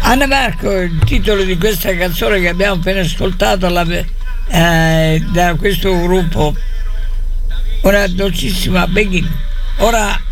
Anna Marco, il titolo di questa canzone che abbiamo appena ascoltato da questo gruppo, una dolcissima Begin. Ora